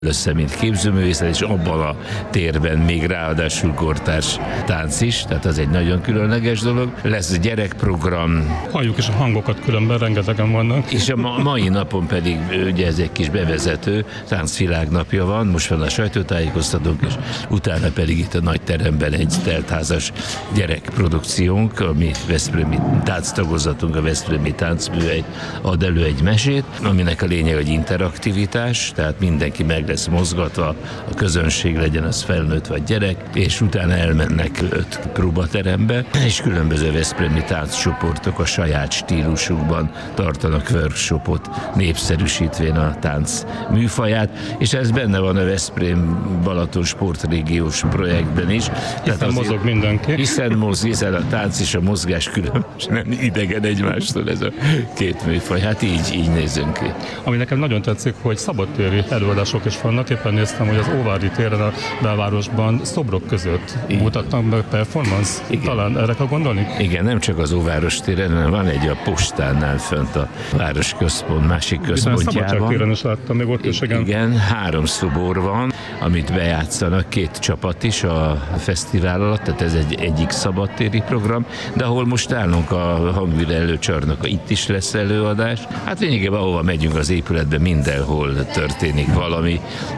össze, mint képzőművészet, és abban a térben még ráadásul kortárs tánc is, tehát az egy nagyon különleges dolog. Lesz gyerekprogram. Halljuk is a hangokat, különben rengetegen vannak. És a mai napon pedig, ugye ez egy kis bevezető, táncvilágnapja van, most van a sajtótájékoztatónk, és utána pedig itt a nagy teremben egy teltházas gyerekprodukciónk, ami veszprémi tánctagozatunk, a Veszprémi Táncműhely ad elő egy mesét, aminek a lényeg, hogy interaktivitás, tehát mindenki meg lesz mozgatva, a közönség, legyen az felnőtt vagy gyerek, és utána elmennek 5 próbaterembe, és különböző veszprémi tánccsoportok a saját stílusukban tartanak workshopot, népszerűsítvén a tánc műfaját, és ez benne van a Veszprém-Balaton sportrégiós projektben is. Hiszen mozog mindenki. Hiszen a tánc és a mozgás különösen idegen egymástól ez a két műfaj. Hát így nézünk ki. Ami nekem nagyon tetszik, hogy szabadtéri előadások is vannak. Éppen néztem, hogy az Óvári téren a belvárosban szobrok között mutatnak be performance. Igen. Talán erre kell gondolni? Igen, nem csak az Óváros téren, hanem van egy a postánál fönt a városközpont másik központjában. A Szabadságtéren is láttam, még ott is, igen, 3 szobor van, amit bejátszanak 2 csapat is a fesztivál alatt, tehát ez egyik szabadtéri program, de ahol most állunk a Hangvilla előcsarnoka, itt is lesz előadás. Hát lényegében ahova megyünk az épületben, mindenhol történik valami.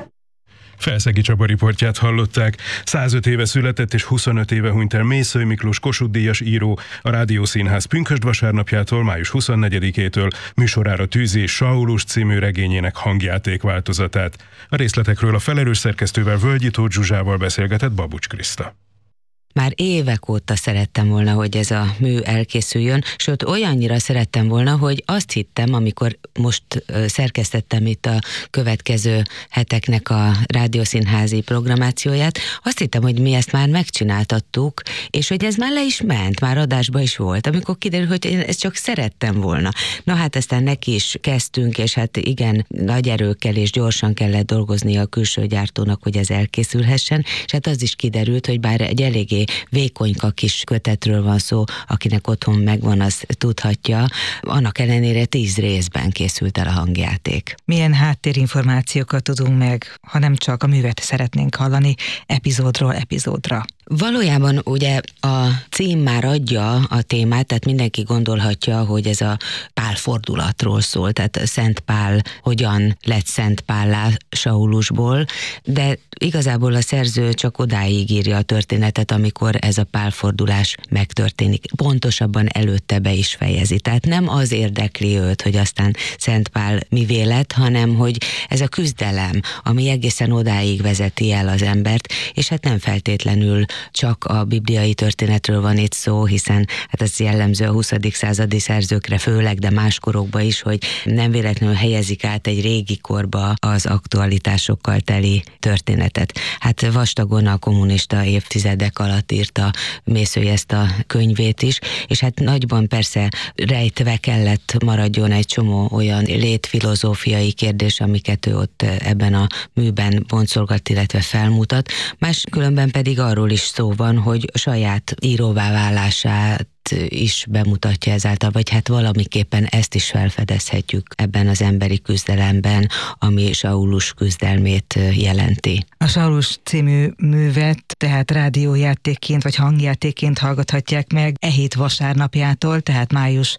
Felszegi Csaba riportját hallották. 105 éve született és 25 éve hunyt el Mészöly Miklós Kossuth-díjas író, a Rádiószínház pünkösd vasárnapjától, május 24-től műsorára tűzi Saulus című regényének hangjáték változatát. A részletekről a felelős szerkesztővel, Völgyi Tóth Zsuzsával beszélgetett Babucs Kriszta. Már évek óta szerettem volna, hogy ez a mű elkészüljön, sőt olyannyira szerettem volna, hogy azt hittem, amikor most szerkesztettem itt a következő heteknek a rádiószínházi programációját, azt hittem, hogy mi ezt már megcsináltattuk, és hogy ez már le is ment, már adásba is volt, amikor kiderül, hogy én ezt csak szerettem volna. Na hát aztán neki is kezdtünk, és hát igen, nagy erőkkel és gyorsan kellett dolgozni a külső gyártónak, hogy ez elkészülhessen, és hát az is kiderült, hogy bár egy eléggé vékonyka kis kötetről van szó, akinek otthon megvan, az tudhatja. Annak ellenére 10 részben készült el a hangjáték. Milyen háttérinformációkat tudunk meg, ha nem csak a művet szeretnénk hallani epizódról epizódra? Valójában ugye a cím már adja a témát, tehát mindenki gondolhatja, hogy ez a Pál fordulatról szól, tehát Szent Pál hogyan lett Szent Pállá Saulusból, de igazából a szerző csak odáig írja a történetet, amikor ez a pálfordulás megtörténik. Pontosabban előtte be is fejezi. Tehát nem az érdekli őt, hogy aztán Szent Pál mivé lett, hanem hogy ez a küzdelem, ami egészen odáig vezeti el az embert, és hát nem feltétlenül csak a bibliai történetről van itt szó, hiszen hát ez jellemző a 20. századi szerzőkre főleg, de más korokba is, hogy nem véletlenül helyezik át egy régi korba az aktualitásokkal teli történetet. Hát vastagon a kommunista évtizedek alatt írta Mészöly ezt a könyvét is, és hát nagyban persze rejtve kellett maradjon egy csomó olyan létfilozófiai kérdés, amiket ő ott ebben a műben boncolgat, illetve felmutat. Máskülönben pedig arról is szó van, hogy saját íróvá válását is bemutatja ezáltal, vagy hát valamiképpen ezt is felfedezhetjük ebben az emberi küzdelemben, ami Saulus küzdelmét jelenti. A Saulus című művet tehát rádiójátékként vagy hangjátékként hallgathatják meg e hét vasárnapjától, tehát május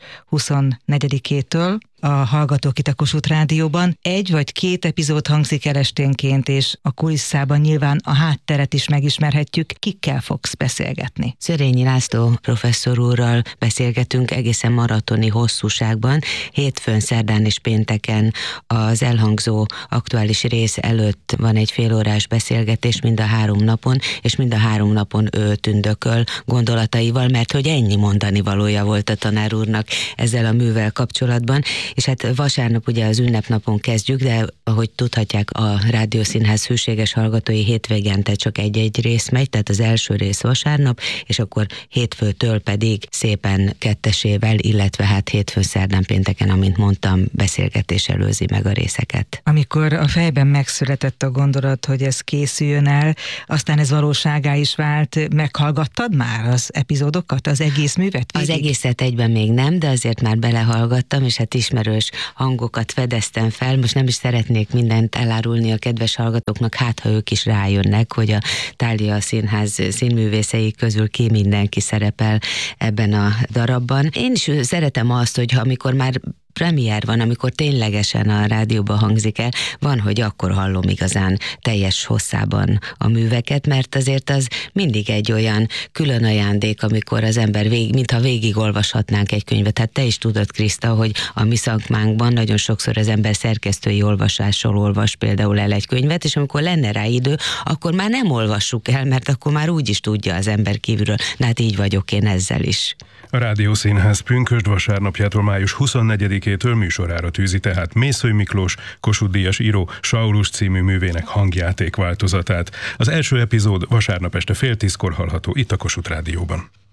24-től. A hallgatók itt a Kossuth Rádióban. 1 vagy 2 epizód hangzik el esténként, és a kulisszában nyilván a hátteret is megismerhetjük. Kikkel fogsz beszélgetni? Szörényi László professzor úrral beszélgetünk egészen maratoni hosszúságban. Hétfőn, szerdán és pénteken az elhangzó aktuális rész előtt van egy félórás beszélgetés mind a 3 napon, és mind a 3 napon ő tündököl gondolataival, mert hogy ennyi mondani valója volt a tanár úrnak ezzel a művel kapcsolatban. És hát vasárnap ugye az ünnepnapon kezdjük, de ahogy tudhatják, a Rádiószínház hűséges hallgatói hétvégente csak egy rész megy, tehát az első rész vasárnap, és akkor hétfőtől pedig pedig szépen kettesével, illetve hát hétfőn, szerdán, pénteken, amint mondtam, beszélgetés előzi meg a részeket. Amikor a fejben megszületett a gondolat, hogy ez készüljön el, aztán ez valóságá is vált, meghallgattad már az epizódokat, az egész művet? Az egészet egyben még nem, de azért már belehallgattam, és hát ismerős hangokat fedeztem fel. Most nem is szeretnék mindent elárulni a kedves hallgatóknak, hát ha ők is rájönnek, hogy a Thália Színház színművészei közül ki mindenki szerepel ebben a darabban. Én is szeretem azt, hogy amikor már premier van, amikor ténylegesen a rádióban hangzik el, van, hogy akkor hallom igazán teljes hosszában a műveket, mert azért az mindig egy olyan külön ajándék, amikor az ember mintha végigolvashatnánk egy könyvet. Hát te is tudod, Kriszta, hogy a mi szakmánkban nagyon sokszor az ember szerkesztői olvasással olvas például el egy könyvet, és amikor lenne rá idő, akkor már nem olvassuk el, mert akkor már úgy is tudja az ember kívülről. Na hát így vagyok én ezzel is. A Rádiószínház pünkösd vasárnapjától május 24-től műsorára tűzi tehát Mészöly Miklós, Kossuth-díjas író Saulus című művének hangjáték változatát. Az első epizód vasárnap este 9:30 hallható itt a Kossuth Rádióban.